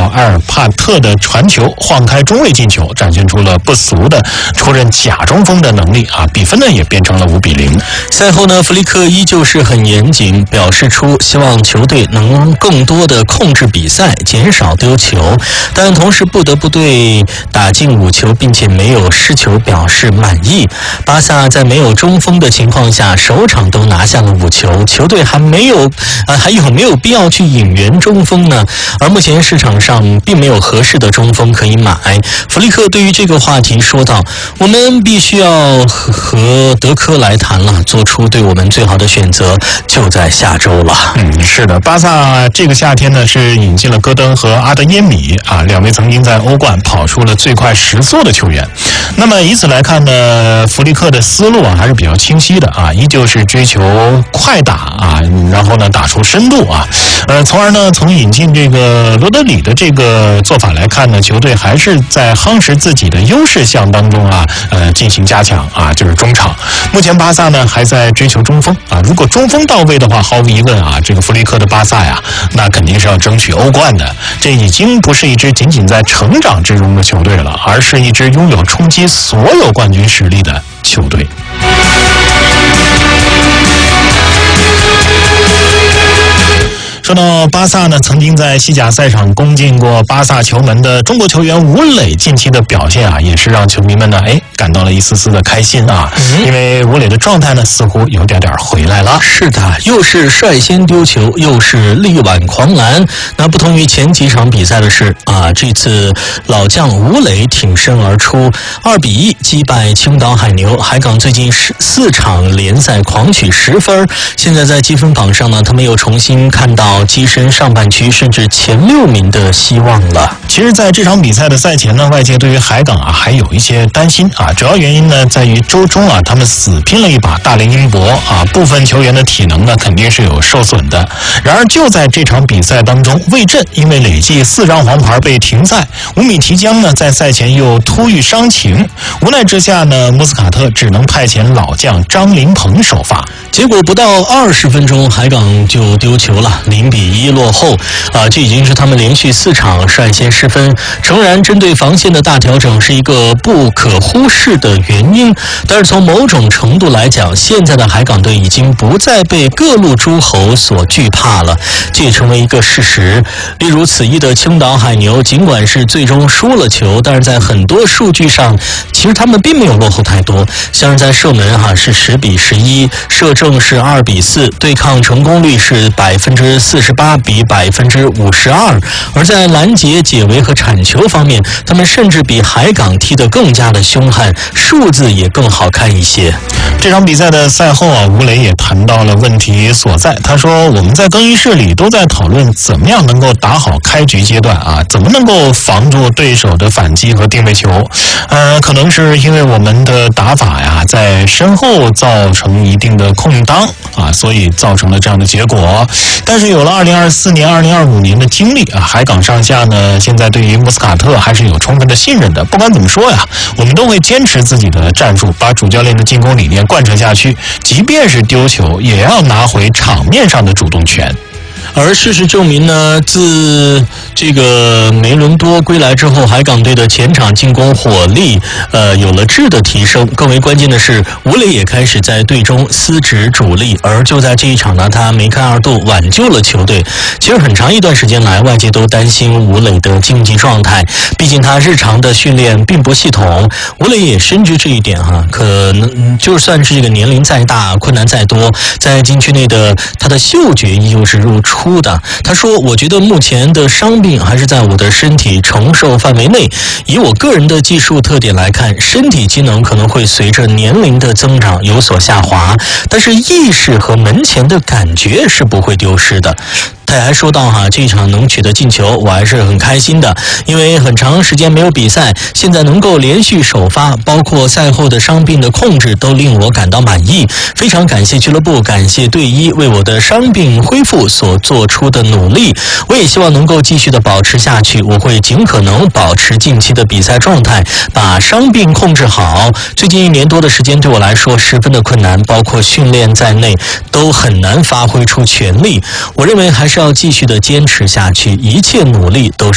埃尔帕特的传球晃开中卫进球，展现出了不俗的出任假中锋的能力啊！比分呢也变成了5-0。 赛后呢，弗里克依旧是很严谨，表示出希望球队能更多的控制比赛，减少丢球，但同时不得不对打进5球并且没有失球表示满意。巴萨在没有中锋的情况下，首场都拿下了5球，球队还有没有必要去引援中锋呢？而目前市场上并没有合适的中锋可以买。弗里克对于这个话题说道：“我们必须要和德科来谈了，做出对我们最好的选择，就在下周了。” 是的，巴萨这个夏天呢是引进了戈登和阿德耶米啊，两位曾经在欧冠跑出了最快时速的球员。那么以此来看呢，弗里克的思路还是比较清晰的啊，依旧是追求快打啊，然后呢打出深度啊，从而呢从引进这个罗德里的这个做法来看呢，球队还是在夯实自己的优势项当中啊，进行加强啊，就是中场。目前巴萨呢还在追求中锋啊，如果中锋到位的话，毫无疑问啊，这个弗里克的巴萨呀，那肯定是要争取欧冠的。这已经不是一支仅仅在成长之中的球队了，而是一支拥有冲击所有冠军实力的球队。说到巴萨呢，曾经在西甲赛场攻进过巴萨球门的中国球员吴磊近期的表现啊，也是让球迷们呢感到了一丝丝的开心啊，因为吴磊的状态呢似乎有点回来了。 是的，又是率先丢球，又是力挽狂澜。那不同于前几场比赛的是啊，这次老将吴磊挺身而出，2-1击败青岛海牛。海港最近4场联赛狂取10分，现在在积分榜上呢，他们又重新看到跻身上半区甚至前6名的希望了。 其实在这场比赛的赛前呢，外界对于海港啊还有一些担心啊，主要原因呢在于周中啊他们死拼了一把大连英博啊，部分球员的体能呢肯定是有受损的。然而就在这场比赛当中，魏震因为累计4张黄牌被停赛，吴米提江呢在赛前又突遇伤情，无奈之下呢，穆斯卡特只能派遣老将张琳芃首发， 结果不到20分钟，海港就丢球了，0-1落后啊！这已经是他们连续4场率先失分。诚然，针对防线的大调整是一个不可忽视的原因，但是从某种程度来讲，现在的海港队已经不再被各路诸侯所惧怕了，这也成为一个事实。例如此役的青岛海牛，尽管是最终输了球，但是在很多数据上，其实他们并没有落后太多。像是在射门是10-11，射正是2-4，对抗成功率是48%比52%，而在拦截、解围和铲球方面，他们甚至比海港踢得更加的凶悍，数字也更好看一些。 这场比赛的赛后啊，吴磊也谈到了问题所在。他说：“我们在更衣室里都在讨论怎么样能够打好开局阶段啊，怎么能够防住对手的反击和定位球。可能是因为我们的打法呀，在身后造成一定的空当啊，所以造成了这样的结果。但是有了2024年、2025年的经历啊，海港上下呢，现在对于穆斯卡特还是有充分的信任的。不管怎么说呀，我们都会坚持自己的战术，把主教练的进攻理念贯彻下去，即便是丢球，也要拿回场面上的主动权。” 而事实证明呢，自这个梅伦多归来之后，海港队的前场进攻火力有了质的提升。更为关键的是，吴磊也开始在队中司职主力，而就在这一场呢，他梅开二度，挽救了球队。其实很长一段时间来，外界都担心吴磊的竞技状态，毕竟他日常的训练并不系统。吴磊也深知这一点可能就算是这个年龄再大，困难再多，在禁区内的他的嗅觉依旧是如初的。他说：“我觉得目前的伤病还是在我的身体承受范围内。以我个人的技术特点来看，身体机能可能会随着年龄的增长有所下滑，但是意识和门前的感觉是不会丢失的。”他还说到这一场能取得进球，我还是很开心的，因为很长时间没有比赛，现在能够连续首发，包括赛后的伤病的控制都令我感到满意。非常感谢俱乐部，感谢队医为我的伤病恢复所做出的努力。我也希望能够继续的保持下去，我会尽可能保持近期的比赛状态，把伤病控制好。最近1年多的时间对我来说十分的困难，包括训练在内都很难发挥出全力。我认为还是要继续的坚持下去，一切努力都是